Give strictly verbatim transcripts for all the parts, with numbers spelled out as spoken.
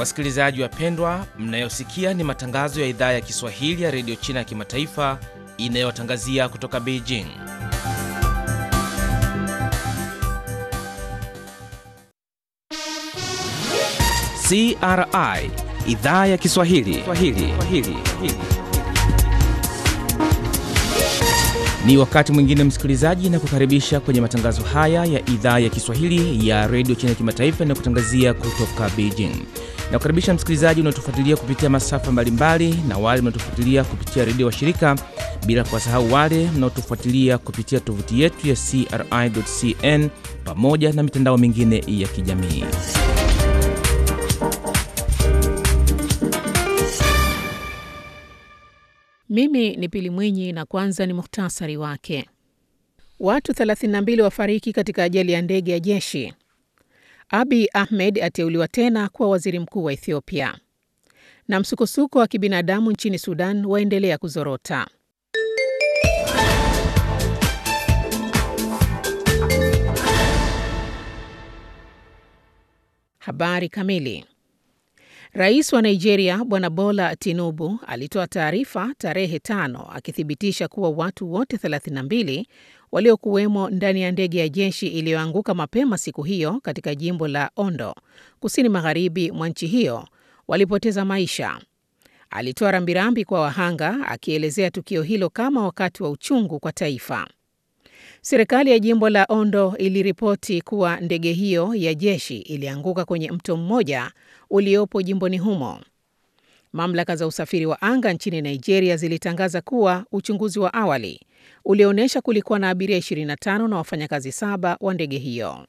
Wasikilizaji wapendwa, mnayosikia ni matangazo ya idhaa ya Kiswahili ya Radio China ya Kimataifa inayotangazia kutoka Beijing. C R I, idhaa ya Kiswahili. Swahili. Swahili. Ni wakati mwingine msikilizaji, na kukaribisha kwenye matangazo haya ya idhaa ya Kiswahili ya Radio China ya Kimataifa inayotangazia kutoka Beijing. Na kukaribisha msikilizaji unaotufuatilia kupitia masafa mbalimbali na wale mnaotufuatilia kupitia redio wa shirika, bila kuwasahau wale mnaotufuatilia kupitia tovuti yetu ya C R I dot C N pamoja na mitandao mingine ya kijamii. Mimi ni Pili Mwinyi na kwanza ni muhtasari wake. Watu thelathini na mbili wafariki katika ajali ya ndege ya jeshi. Abiy Ahmed ateuliwa tena kuwa waziri mkuu wa Ethiopia. Na msukosuko wa kibinadamu nchini Sudan waendelea kuzorota. Habari kamili. Rais wa Nigeria Bwana Bola Tinubu alitoa taarifa tarehe tano akithibitisha kuwa watu wote thelathini na mbili waliokuwemo ndani ya ndege ya jeshi iliyoanguka mapema siku hiyo katika jimbo la Ondo, kusini magharibi mwa nchi hiyo, walipoteza maisha. Alitoa rambirambi kwa wahanga, akielezea tukio hilo kama wakati wa uchungu kwa taifa. Serikali ya jimbo la Ondo iliripoti kuwa ndege hiyo ya jeshi ilianguka kwenye mto mmoja uliopo jimboni humo. Mamlaka za usafiri wa anga nchini Nigeria zilitangaza kuwa uchunguzi wa awali ulionyesha kulikuwa na abiria ishirini na tano na wafanyakazi saba wa ndege hiyo.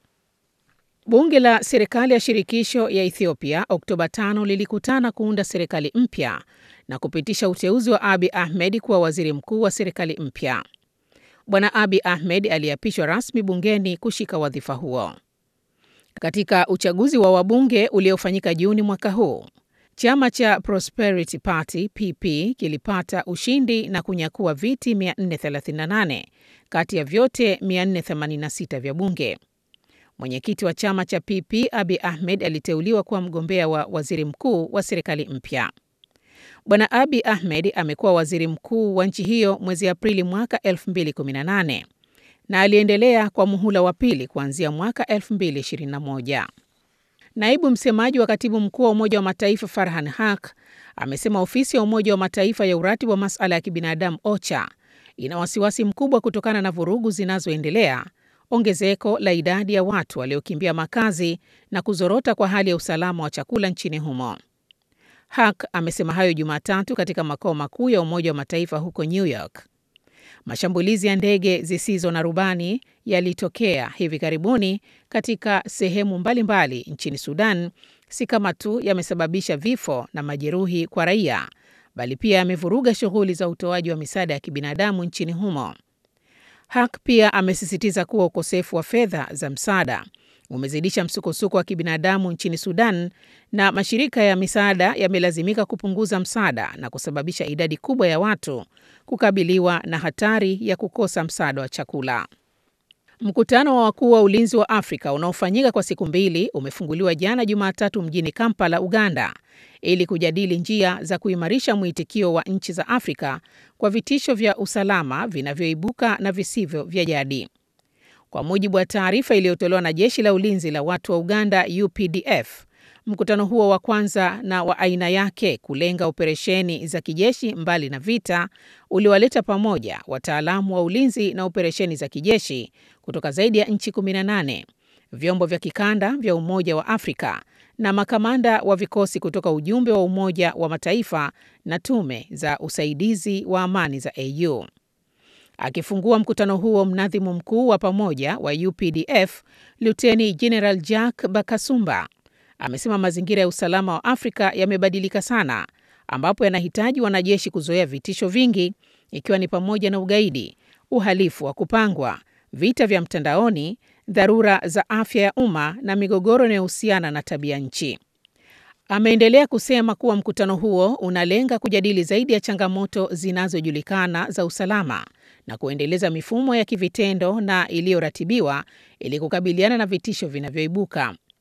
Bunge la serikali ya shirikisho ya Ethiopia Oktoba tano lilikutana kuunda serikali mpya na kupitisha uteuzi wa Abiy Ahmed kuwa waziri mkuu wa serikali mpya. Bwana Abiy Ahmed aliapishwa rasmi bungeni kushika wadhifa huo. Katika uchaguzi wa wabunge uliofanyika Juni mwaka huu, chama cha Prosperity Party P P kilipata ushindi na kunyakua viti mia nne thelathini na nane kati ya vyote mia nne themanini na sita vya bunge. Mwenyekiti wa chama cha P P Abiy Ahmed aliteuliwa kuwa mgombea wa waziri mkuu wa serikali mpya. Bwana Abiy Ahmed amekuwa waziri mkuu wa nchi hiyo mwezi Aprili mwaka elfu mbili kumi na nane na aliendelea kwa muhula wa pili kuanzia mwaka elfu mbili ishirini na moja. Naibu msemaji wa katibu mkuu wa Umoja wa Mataifa Farhan Haq amesema ofisi ya Umoja wa Mataifa ya uratibu wa masuala ya kibinadamu OCHA ina wasiwasi mkubwa kutokana na vurugu zinazoendelea, ongezeko la idadi ya watu waliokimbia makazi na kuzorota kwa hali ya usalama wa chakula nchini humo. Haq amesema hayo Jumatatu katika makao makuu ya Umoja wa Mataifa huko New York. Mashambulizi ya ndege zisizo na rubani yalitokea hivi karibuni katika sehemu mbalimbali mbali nchini Sudan, si kama tu yamesababisha vifo na majeruhi kwa raia, bali pia yamevuruga shughuli za utoaji wa misaada ya kibinadamu nchini humo. Haq pia amesisitiza kuwa ukosefu wa fedha za msaada umezidisha msukosuko wa kibinadamu nchini Sudan, na mashirika ya misaada yamelazimika kupunguza msaada na kusababisha idadi kubwa ya watu kukabiliwa na hatari ya kukosa msaada wa chakula. Mkutano wa wakuu wa ulinzi wa Afrika unaofanyika kwa siku mbili umefunguliwa jana Jumatatu mjini Kampala, Uganda, ili kujadili njia za kuimarisha mwitikio wa nchi za Afrika kwa vitisho vya usalama vinavyoibuka na visivyo vya jadi. Kwa mujibu wa taarifa iliyotolewa na Jeshi la Ulinzi la Watu wa Uganda U P D F, mkutano huo wa kwanza na wa aina yake kulenga operesheni za kijeshi mbali na vita uliwaleta pamoja wataalamu wa ulinzi na operesheni za kijeshi kutoka zaidi ya nchi kumi na nane, vyombo vya kikanda vya Umoja wa Afrika na makamanda wa vikosi kutoka ujumbe wa Umoja wa Mataifa na tume za usaidizi wa amani za A U. Akifungua mkutano huo, mnadhimu mkuu wa pamoja wa U P D F, Luteni General Jack Bakasumba, amesema mazingira ya usalama wa Afrika yamebadilika sana, ambapo yanahitaji wanajeshi kuzoea vitisho vingi, ikiwa ni pamoja na ugaidi, uhalifu wa kupangwa, vita vya mtandaoni, dharura za afya ya umma na migogoro inayohusiana na tabia nchi. Ameendelea kusema kuwa mkutano huo unalenga kujadili zaidi ya changamoto zinazojulikana za usalama na kuendeleza mifumo ya kivitendo na iliyoratibiwa ili kukabiliana na vitisho vinavyoibuka.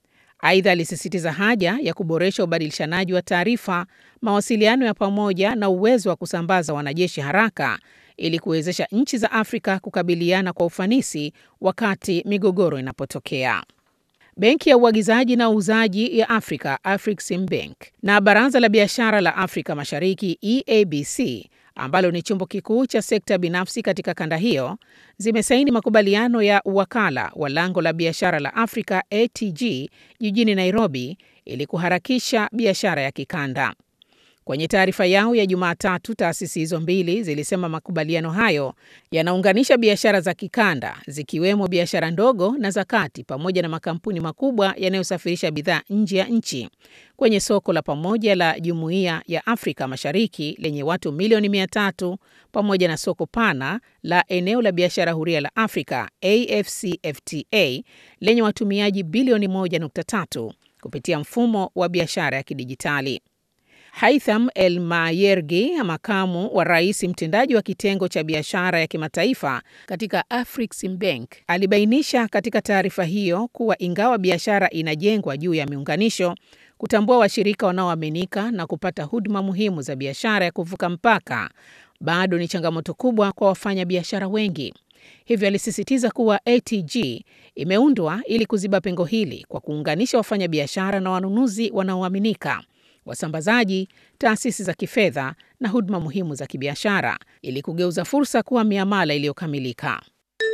Aidha, alisisitiza haja ya kuboresha ubadilishanaji wa taarifa, mawasiliano ya pamoja na uwezo wa kusambaza wanajeshi haraka ili kuwezesha nchi za Afrika kukabiliana kwa ufanisi wakati migogoro inapotokea. Benki ya Uagizaji na Uuzaji ya Afrika, Afreximbank, na Baraza la Biashara la Afrika Mashariki, E A B C, ambalo ni chombo kikuu cha sekta binafsi katika kanda hiyo, zimesaini makubaliano ya uwakala wa lango la biashara la Afrika A T G jijini Nairobi ili kuharakisha biashara ya kikanda. Kwenye taarifa yao ya Jumatatu, taasisi hizo mbili zilisema makubaliano hayo yanaunganisha biashara za kikanda zikiwemo biashara ndogo na za kati pamoja na makampuni makubwa yanayosafirisha bidhaa nje ya nchi kwenye soko la pamoja la Jumuiya ya Afrika Mashariki lenye watu milioni mia tatu pamoja na soko pana la eneo la biashara huria la Afrika A F C F T A lenye watumiaji bilioni moja nukta tatu kupitia mfumo wa biashara ya kidijitali. Haitham El Mayergi, makamu wa rais mtendaji wa kitengo cha biashara ya kimataifa katika Afreximbank, alibainisha katika taarifa hiyo kuwa ingawa biashara inajengwa juu ya miunganisho, kutambua washirika wanaoaminika na kupata huduma muhimu za biashara ya kuvuka mpaka bado ni changamoto kubwa kwa wafanyabiashara wengi. Hivyo alisisitiza kuwa A T G imeundwa ili kuziba pengo hili kwa kuunganisha wafanyabiashara na wanunuzi wanaoaminika, wasambazaji, taasisi za kifedha na huduma muhimu za kibiashara ili kugeuza fursa kuwa miamala iliyokamilika.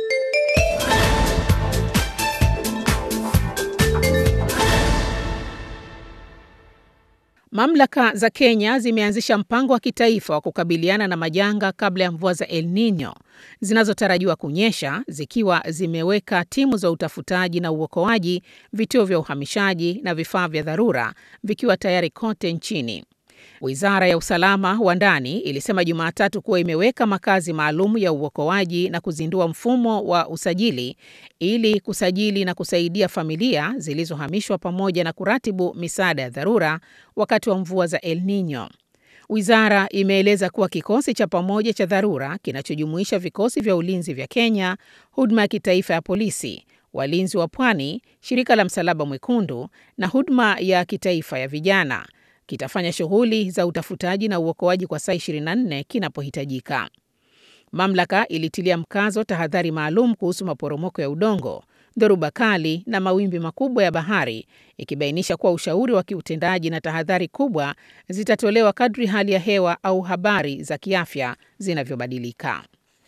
Mamlaka za Kenya zimeanzisha mpango wa kitaifa wa kukabiliana na majanga kabla ya mvua za El Nino zinazotarajiwa kunyesha, zikiwa zimeweka timu za utafutaji na uokoaji, vituo vya uhamishaji na vifaa vya dharura vikiwa tayari kote nchini. Wizara ya Usalama wa Ndani ilisema Jumatatu kuwa imeweka makazi maalum ya uokoaji na kuzindua mfumo wa usajili ili kusajili na kusaidia familia zilizohamishwa pamoja na kuratibu misaada ya dharura wakati wa mvua za El Nino. Wizara imeeleza kuwa kikosi cha pamoja cha dharura kinachojumuisha vikosi vya ulinzi vya Kenya, huduma ya kitaifa ya polisi, walinzi wa pwani, shirika la Msalaba Mwekundu na huduma ya kitaifa ya vijana kitafanya shughuli za utafutaji na uokoaji kwa saa ishirini na nne kinapohitajika. Mamlaka ilitilia mkazo tahadhari maalum kuhusu maporomoko ya udongo, dhoruba kali na mawimbi makubwa ya bahari, ikibainisha kuwa ushauri wa kiutendaji na tahadhari kubwa zitatolewa kadri hali ya hewa au habari za kiafya zinavyobadilika.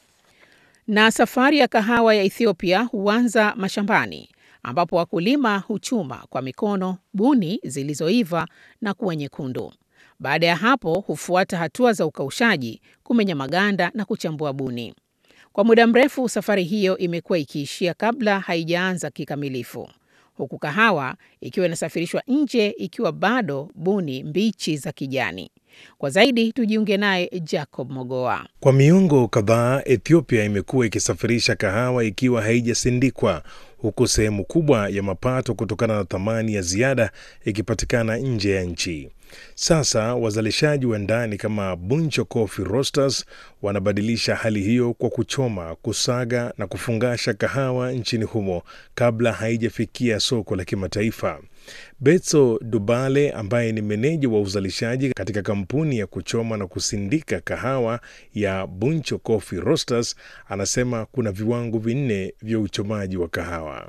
Na safari ya kahawa ya Ethiopia huanza mashambani, ambapo wakulima huchuma kwa mikono buni zilizoiva na kuwa nyekundu. Baada ya hapo hufuata hatua za ukaushaji, kumenya maganda na kuchambua buni. Kwa muda mrefu safari hiyo imekuwa ikiishia kabla haijaanza kikamilifu, huku kahawa ikiwa inasafirishwa nje ikiwa bado buni mbichi za kijani. Kwa zaidi tujiunge naye Jacob Mogoa. Kwa miongo kadhaa Ethiopia imekuwa ikisafirisha kahawa ikiwa haijasindikwa, huku sehemu kubwa ya mapato kutokana na thamani ya ziada ikipatikana nje ya nchi. Sasa wazalishaji wa ndani kama Buncho Coffee Roasters wanabadilisha hali hiyo kwa kuchoma, kusaga na kufungasha kahawa nchini humo kabla haijafikia soko la kimataifa. Betso Dubale ambaye ni meneja wa uzalishaji katika kampuni ya kuchoma na kusindika kahawa ya Buncho Coffee Roasters anasema kuna viwango vinne vya uchomaji wa kahawa.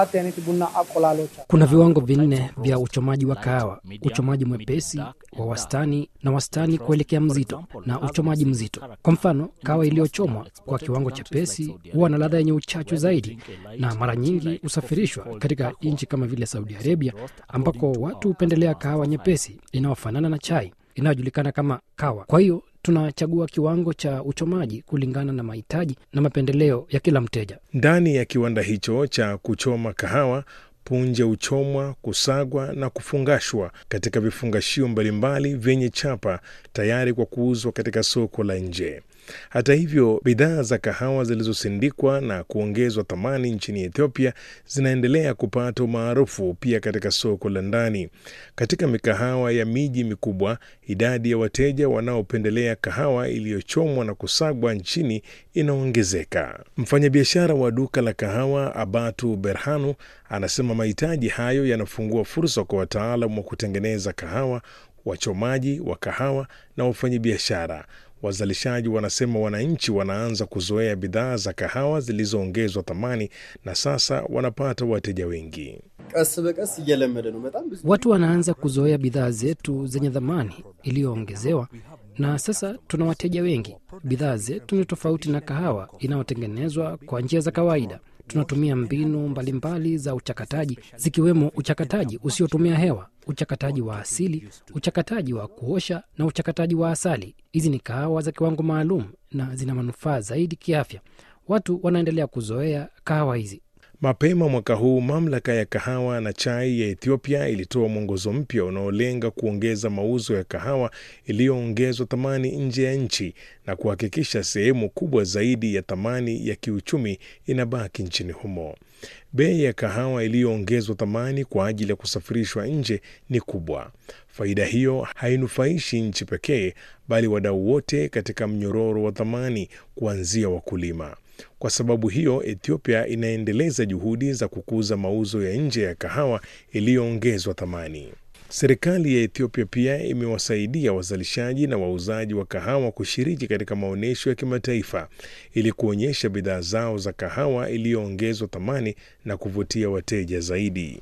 Kuna viwango vinne vya uchomaji wa kahawa: uchomaji mwepesi, wa wastani na wastani kuelekea mzito na uchomaji mzito. Kwa mfano, kahawa iliyochomwa kwa kiwango chepesi huwa na ladha yenye uchachu zaidi na mara nyingi usafirishwa katika nchi kama vile Saudi Arabia, ambako watu hupendelea kahawa nyepesi inayofanana na chai inayojulikana kama kawa. Kwa hiyo tunachagua kiwango cha uchomaji kulingana na mahitaji na mapendeleo ya kila mteja. Ndani ya kiwanda hicho cha kuchoma kahawa, punje uchomwa, kusagwa na kufungashwa katika vifungashio mbalimbali vyenye chapa tayari kwa kuuzwa katika soko la nje. Hata hivyo, bidhaa za kahawa zilizosindikwa na kuongezwa thamani nchini Ethiopia zinaendelea kupata umaarufu pia katika soko la ndani. Katika mikahawa ya miji mikubwa, idadi ya wateja wanaopendelea kahawa iliyochomwa na kusagwa nchini inaongezeka. Mfanyabiashara wa duka la kahawa Abatu Berhanu anasema mahitaji hayo yanafungua fursa kwa wataalamu wa kutengeneza kahawa, wachomaji wa kahawa na wafanyabiashara. Wazalishaji wanasema wananchi wanaanza kuzoea bidhaa za kahawa zilizoongezwa thamani na sasa wanapata wateja wengi. Watu wanaanza kuzoea bidhaa zetu zenye thamani iliyoongezewa na sasa tuna wateja wengi. Bidhaa zetu ni tofauti na kahawa inayotengenezwa kwa njia za kawaida. Tunatumia mbinu mbalimbali za uchakataji, zikiwemo uchakataji usiotumia hewa, uchakataji wa asili, uchakataji wa kuosha na uchakataji wa asali. Hizi ni kahawa za kiwango maalum na zina manufaa zaidi kiafya. Watu wanaendelea kuzoea kahawa hizi. Mapema mwaka huu, mamlaka ya kahawa na chai ya Ethiopia ilitoa mwongozo mpya unaolenga kuongeza mauzo ya kahawa iliyoongezwa thamani nje ya nchi na kuhakikisha sehemu kubwa zaidi ya thamani ya kiuchumi inabaki nchini humo. Bei ya kahawa iliyoongezwa thamani kwa ajili ya kusafirishwa nje ni kubwa. Faida hiyo hainufaishi nchi pekee, bali wadau wote katika mnyororo wa thamani, kuanzia wakulima. Kwa sababu hiyo, Ethiopia inaendeleza juhudi za kukuza mauzo ya nje ya kahawa iliyoongezwa thamani. Serikali ya Ethiopia pia imewasaidia wazalishaji na wauzaji wa kahawa kushiriki katika maonyesho ya kimataifa ili kuonyesha bidhaa zao za kahawa iliyoongezwa thamani na kuvutia wateja zaidi.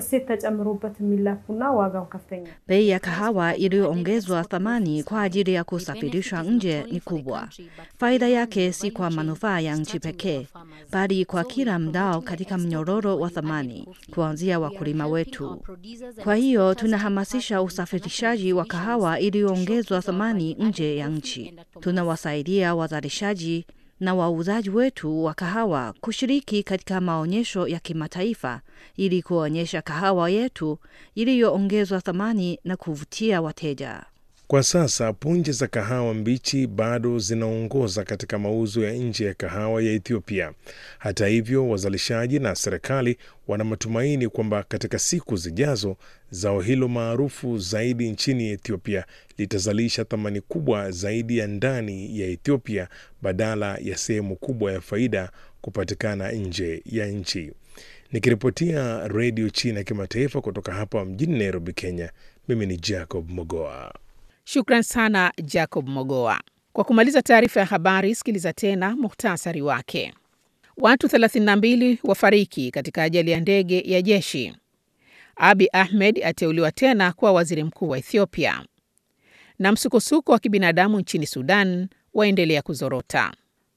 Bei ya kahawa iliyoongezwa thamani kwa ajili ya kusafirishwa nje ni kubwa. Faida yake si kwa manufaa ya nchi pekee, bali kwa kila mdau katika mnyororo wa thamani, kuanzia wakulima wetu. Kwa hiyo tunahamasisha usafirishaji wa kahawa iliyoongezwa thamani nje ya nchi. Tunawasaidia wazalishaji na wauzaji wetu wa kahawa kushiriki katika maonyesho ya kimataifa ili kuonyesha kahawa yetu iliyoongezwa thamani na kuvutia wateja. Kwa sasa, punje za kahawa mbichi bado zinaongoza katika mauzo ya nje ya kahawa ya Ethiopia. Hata hivyo, wazalishaji na serikali wana matumaini kwamba katika siku zijazo, zao hilo maarufu zaidi nchini Ethiopia litazalisha thamani kubwa zaidi ya ndani ya Ethiopia badala ya sehemu kubwa ya faida kupatikana nje ya nchi. Nikiripotia Radio China Kimataifa kutoka hapa mjini Nairobi, Kenya, mimi ni Jacob Mogoa. Shukran sana Jacob Mogoa. Kwa kumaliza taarifa ya habari, sikiliza tena muhtasari wake. Watu thelathini na mbili wafariki katika ajali ya ndege ya jeshi. Abiy Ahmed ateuliwa tena kuwa waziri mkuu wa Ethiopia. Na msukosuko wa kibinadamu nchini Sudan waendelea kuzorota.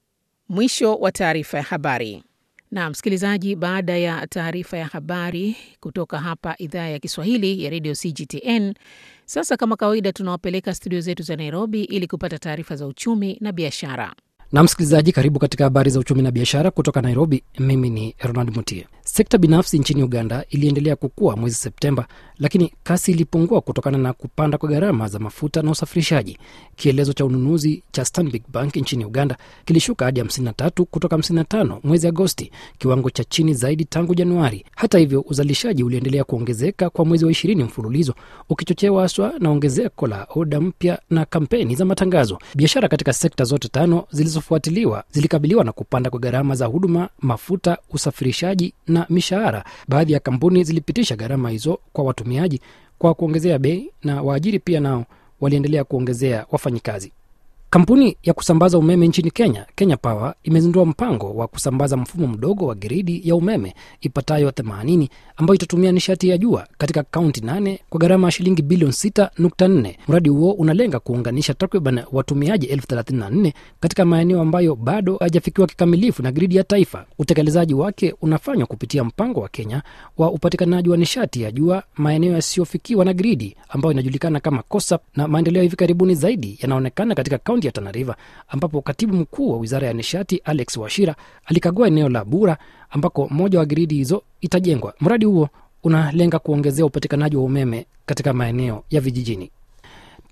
Mwisho wa taarifa ya habari. Na msikilizaji, baada ya taarifa ya habari kutoka hapa idhaa ya Kiswahili ya Radio C G T N, sasa kama kawaida tunawapeleka studio zetu za Nairobi ili kupata taarifa za uchumi na biashara. Na msikilizaji, karibu katika habari za uchumi na biashara kutoka Nairobi. Mimi ni Ronald Mutie. Sekta binafsi nchini Uganda iliendelea kukua mwezi Septemba, lakini kasi ilipungua kutokana na kupanda kwa gharama za mafuta na usafirishaji. Kielezo cha ununuzi cha Stanbic Bank nchini Uganda kilishuka hadi hamsini na tatu kutoka hamsini na tano mwezi Agosti, kiwango cha chini zaidi tangu Januari. Hata hivyo, uzalishaji uliendelea kuongezeka kwa mwezi wa ishirini mfululizo, ukichochewa haswa na ongezeko la oda mpya na kampeni za matangazo. Biashara katika sekta zote tano zilizofuatiliwa zilikabiliwa na kupanda kwa gharama za huduma, mafuta, usafirishaji na mishahara. Baadhi ya kampuni zilipitisha gharama hizo kwa watumiaji kwa kuongezea bei, na waajiri pia nao waliendelea kuongezea wafanyikazi. Kampuni ya kusambaza umeme nchini Kenya, Kenya Power, imezindua mpango wa kusambaza mfumo mdogo wa gridi ya umeme ipatayo themanini ambayo itatumia nishati ya jua katika kaunti nane kwa gharama ya shilingi bilioni sita nukta nne. Mradi huo unalenga kuunganisha takriban watumiaji elfu thelathini na nne katika maeneo ambayo bado hayajafikiwa kikamilifu na gridi ya taifa. Utekelezaji wake unafanywa kupitia mpango wa Kenya wa upatikanaji wa nishati ya jua maeneo yasiyofikiwa na gridi ambayo inajulikana kama KOSAP, na maendeleo hivi karibuni zaidi yanaonekana katika kaunti ya Tana River, ambapo katibu mkuu wa Wizara ya Nishati Alex Washira alikagua eneo la Bura ambako moja wa gridi hizo itajengwa. Mradi huo unalenga kuongezea upatikanaji wa umeme katika maeneo ya vijijini.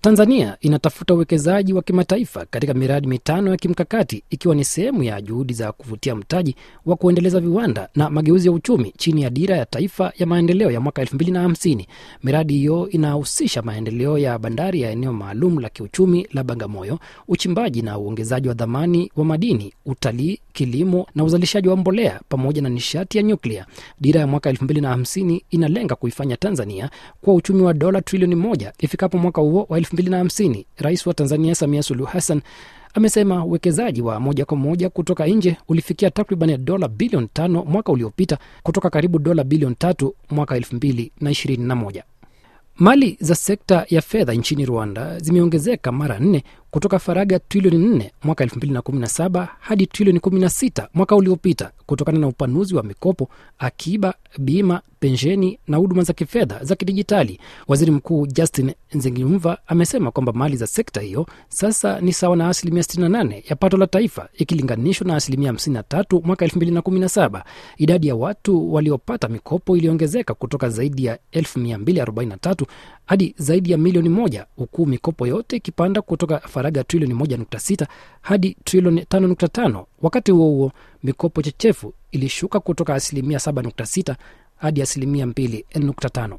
Tanzania inatafuta uwekezaji wa kimataifa katika miradi mitano ya kimkakati ikiwa ni sehemu ya juhudi za kuvutia mtaji wa kuendeleza viwanda na mageuzi ya uchumi chini ya dira ya taifa ya maendeleo ya mwaka elfu mbili na hamsini. Miradi hiyo inahusisha maendeleo ya bandari ya eneo maalum la kiuchumi la Bagamoyo, uchimbaji na uongezaji wa dhamani wa madini, utalii, kilimo na uzalishaji wa mbolea pamoja na nishati ya nyuklia. Dira ya mwaka elfu mbili na hamsini inalenga kuifanya Tanzania kwa uchumi wa dola trilioni moja ifikapo mwaka huo wa elfu mbili na hamsini. Rais wa Tanzania Samia Suluhu Hassan amesema uwekezaji wa moja kwa moja kutoka nje ulifikia takriban dola bilioni tano mwaka uliopita kutoka karibu dola bilioni tatu mwaka elfu mbili na ishirini na moja. Mali za sekta ya fedha nchini Rwanda zimeongezeka mara nne kutoka faraga trilioni nne mwaka elfu mbili na kumi na saba hadi trilioni kumi na sita mwaka uliopita kutokana na upanuzi wa mikopo, akiba, bima, pensheni na huduma za kifedha za kidijitali. Waziri Mkuu Justin Nzengimva amesema kwamba mali za sekta hiyo sasa ni sawa na asilimia sitini na nane ya pato la taifa ikilinganishwa na asilimia hamsini na tatu mwaka elfu mbili na kumi na saba. Idadi ya watu waliopata mikopo iliongezeka kutoka zaidi ya elfu mia mbili arobaini na tatu hadi zaidi ya milioni moja, huku mikopo yote ikipanda kutoka faraga trilioni moja nukta sita hadi trilioni tano nukta tano. Wakati huo huo, mikopo chechefu ilishuka kutoka asilimia saba nukta sita hadi asilimia mbili nukta tano.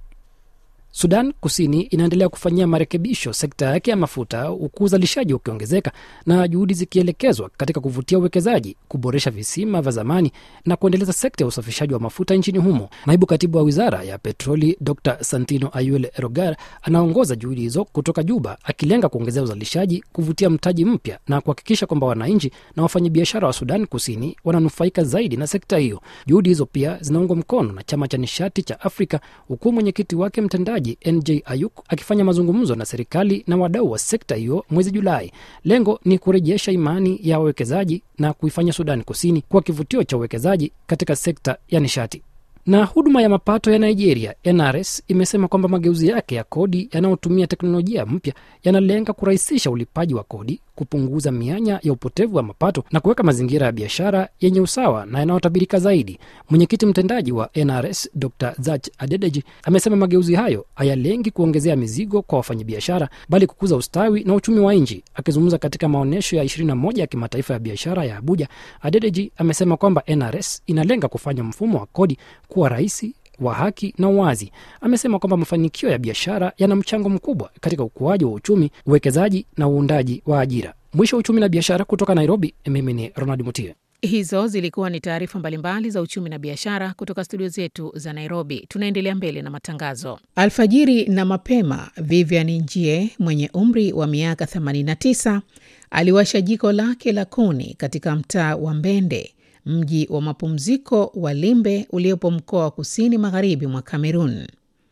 Sudan Kusini inaendelea kufanyia marekebisho sekta yake ya mafuta huku uzalishaji ukiongezeka na juhudi zikielekezwa katika kuvutia uwekezaji, kuboresha visima vya zamani na kuendeleza sekta ya usafishaji wa mafuta nchini humo. Naibu katibu wa wizara ya petroli Doctor Santino Ayule Rogar anaongoza juhudi hizo kutoka Juba, akilenga kuongezea uzalishaji, kuvutia mtaji mpya na kuhakikisha kwamba wananchi na wafanyabiashara wa Sudan Kusini wananufaika zaidi na sekta hiyo. Juhudi hizo pia zinaungwa mkono na chama cha nishati cha Afrika, huku mwenyekiti wake mtendaji N J Ayuk akifanya mazungumzo na serikali na wadau wa sekta hiyo mwezi Julai. Lengo ni kurejesha imani ya wawekezaji na kuifanya Sudan Kusini kuwa kivutio cha uwekezaji katika sekta ya nishati. Na huduma ya mapato ya Nigeria N R S imesema kwamba mageuzi yake ya kodi yanayotumia teknolojia mpya yanalenga kurahisisha ulipaji wa kodi, kupunguza mianya ya upotevu wa mapato na kuweka mazingira ya biashara yenye usawa na yanayotabirika zaidi. Mwenyekiti mtendaji wa N R S Doctor Zach Adedeji amesema mageuzi hayo hayalengi kuongezea mizigo kwa wafanyabiashara bali kukuza ustawi na uchumi wa nchi. Akizungumza katika maonesho ya ishirini na moja ya kimataifa ya biashara ya Abuja, Adedeji amesema kwamba N R S inalenga kufanya mfumo wa kodi kuwa rahisi, wa haki na uwazi. Amesema kwamba mafanikio ya biashara yana mchango mkubwa katika ukuaji wa uchumi, uwekezaji na uundaji wa ajira. Mwisho wa uchumi na biashara kutoka Nairobi, mimi ni Ronald Mutie. Hizo zilikuwa ni taarifa mbalimbali za uchumi na biashara kutoka studio zetu za Nairobi. Tunaendelea mbele na matangazo. Alfajiri na mapema, Vivian Njie mwenye umri wa miaka themanini na tisa aliwasha jiko lake la kuni katika mtaa wa Mbende, mji wa mapumziko wa Limbe uliopo mkoa wa kusini magharibi mwa Kamerun.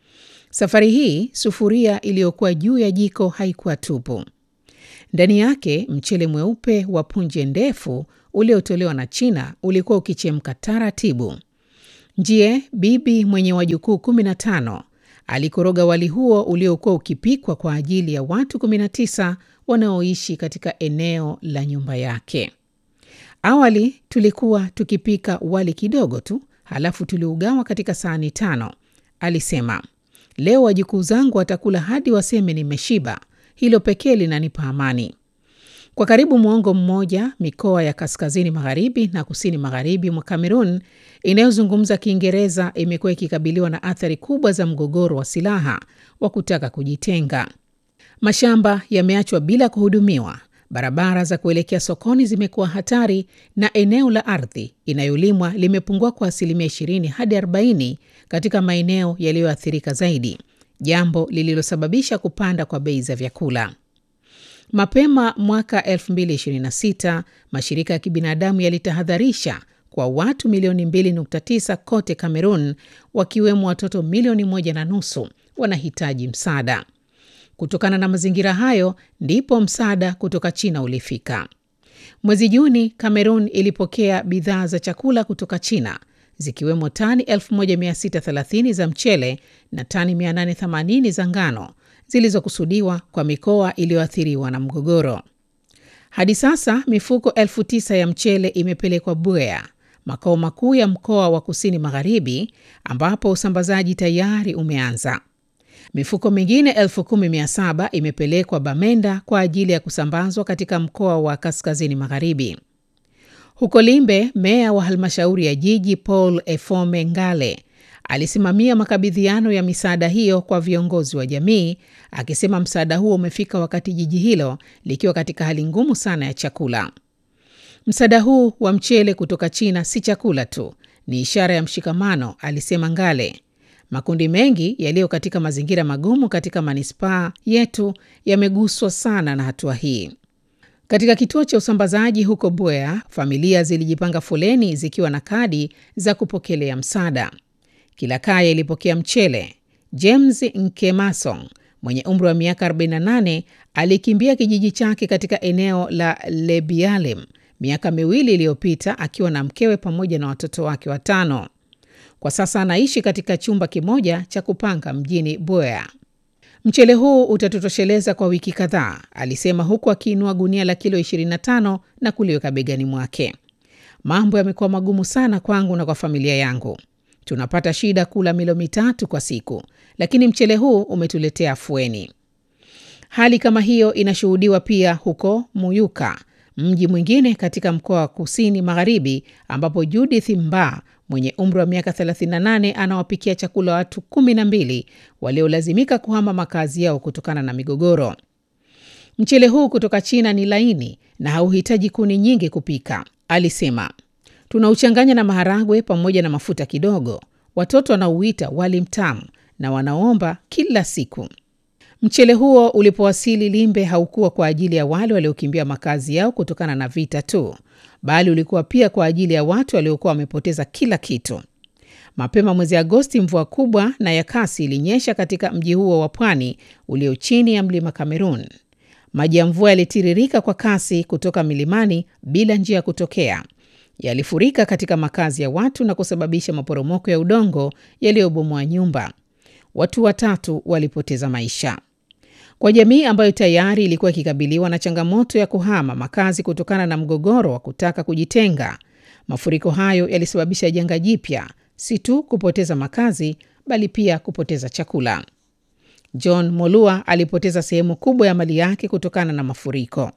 Safari hii sufuria iliyokuwa juu ya jiko haikuwa tupu. Ndani yake mchele mweupe wa punje ndefu uliotolewa na China ulikuwa ukichemka taratibu. Njie, bibi mwenye wajukuu kumi na tano, alikoroga wali huo uliokuwa ukipikwa kwa ajili ya watu kumi na tisa wanaoishi katika eneo la nyumba yake. Awali tulikuwa tukipika wali kidogo tu, halafu tuliugawa katika sahani tano, alisema. Leo wajukuu zangu watakula hadi waseme nimeshiba. Hilo pekee linanipa amani. Kwa karibu muongo mmoja, mikoa ya kaskazini magharibi na kusini magharibi mwa Kamerun inayozungumza Kiingereza imekuwa ikikabiliwa na athari kubwa za mgogoro wa silaha wa kutaka kujitenga. Mashamba yameachwa bila kuhudumiwa, barabara za kuelekea sokoni zimekuwa hatari na eneo la ardhi inayolimwa limepungua kwa asilimia ishirini hadi arobaini katika maeneo yaliyoathirika zaidi, jambo lililosababisha kupanda kwa bei za vyakula. Mapema mwaka elfu mbili ishirini na sita, mashirika ya kibinadamu yalitahadharisha kwa watu milioni mbili nukta tisa kote Kamerun, wakiwemo watoto milioni moja na nusu wanahitaji msaada. Kutokana na mazingira hayo, ndipo msaada kutoka China ulifika. Mwezi Juni, Kamerun ilipokea bidhaa za chakula kutoka China, zikiwemo tani elfu moja mia sita thelathini za mchele na tani mia nane themanini za ngano, zilizokusudiwa kwa mikoa iliyoathiriwa na mgogoro. Hadi sasa, mifuko elfu tisa ya mchele imepelekwa Buea, makao makuu ya mkoa wa kusini magharibi, ambapo usambazaji tayari umeanza. Mifuko mingine elfu kumi mia saba imepelekwa Bamenda kwa ajili ya kusambazwa katika mkoa wa Kaskazini Magharibi. Huko Limbe, meya wa halmashauri ya jiji Paul Efome Ngale alisimamia makabidhiano ya misaada hiyo kwa viongozi wa jamii, akisema msaada huo umefika wakati jiji hilo likiwa katika hali ngumu sana ya chakula. Msaada huu wa mchele kutoka China si chakula tu, ni ishara ya mshikamano, alisema Ngale. Makundi mengi yaliyo katika mazingira magumu katika manispaa yetu yameguswa sana na hatua hii. Katika kituo cha usambazaji huko Buea, familia zilijipanga foleni zikiwa na kadi za kupokelea msaada. Kila kaya ilipokea mchele. James Nkemasong, mwenye umri wa miaka arobaini na nane, alikimbia kijiji chake katika eneo la Lebialem miaka miwili iliyopita akiwa na mkewe pamoja na watoto wake watano. Kwa sasa anaishi katika chumba kimoja cha kupanga mjini Buea. Mchele huu utatutosheleza kwa wiki kadhaa, alisema huku akiinua gunia la kilo ishirini na tano na kuliweka begani mwake. Mambo yamekuwa magumu sana kwangu na kwa familia yangu. Tunapata shida kula milo mitatu kwa siku, lakini mchele huu umetuletea afueni. Hali kama hiyo inashuhudiwa pia huko Muyuka, mji mwingine katika mkoa wa Kusini Magharibi, ambapo Judith Mba mwenye umri wa miaka thelathini na nane anawapikia chakula watu kumi na mbili waliolazimika kuhama makazi yao kutokana na migogoro. Mchele huu kutoka China ni laini na hauhitaji kuni nyingi kupika, alisema. Tunauchanganya na maharagwe pamoja na mafuta kidogo. Watoto wanauita wali mtamu na wanaomba kila siku. Mchele huo ulipowasili Limbe haukuwa kwa ajili ya wale waliokimbia makazi yao kutokana na vita tu, bali ulikuwa pia kwa ajili ya watu waliokuwa wamepoteza kila kitu. Mapema mwezi Agosti, mvua kubwa na ya kasi ilinyesha katika mji huo wa pwani ulio chini ya mlima Kamerun. Maji ya mvua yalitiririka kwa kasi kutoka milimani bila njia ya kutokea. Yalifurika katika makazi ya watu na kusababisha maporomoko ya udongo yaliyobomoa nyumba. Watu watatu walipoteza maisha. Kwa jamii ambayo tayari ilikuwa ikikabiliwa na changamoto ya kuhama makazi kutokana na mgogoro wa kutaka kujitenga, mafuriko hayo yalisababisha janga jipya, si tu kupoteza makazi bali pia kupoteza chakula. John Molua alipoteza sehemu kubwa ya mali yake kutokana na mafuriko.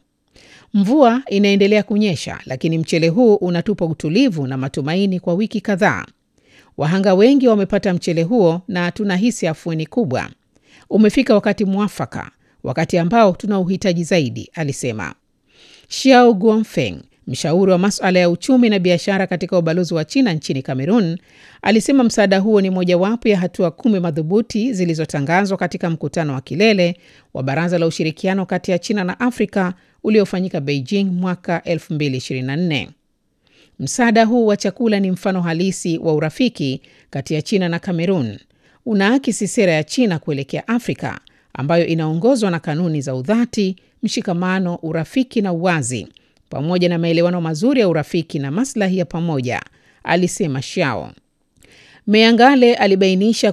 Mvua inaendelea kunyesha, lakini mchele huu unatupa utulivu na matumaini kwa wiki kadhaa. Wahanga wengi wamepata mchele huo na tunahisi afueni kubwa. Umefika wakati mwafaka, wakati ambao tuna uhitaji zaidi, alisema. Xiao Guangfeng, mshauri wa masuala ya uchumi na biashara katika ubalozi wa China nchini Kamerun, alisema msaada huo ni mojawapo ya hatua kumi madhubuti zilizotangazwa katika mkutano wa kilele wa Baraza la Ushirikiano kati ya China na Afrika uliofanyika Beijing mwaka elfu mbili ishirini na nne. Msaada huu wa chakula ni mfano halisi wa urafiki kati ya China na Kamerun. Unaakisi sera ya China kuelekea Afrika ambayo inaongozwa na kanuni za udhati, mshikamano, urafiki na uwazi, pamoja na maelewano mazuri ya urafiki na maslahi ya pamoja, alisema Xiao. Meya Ngale alibainisha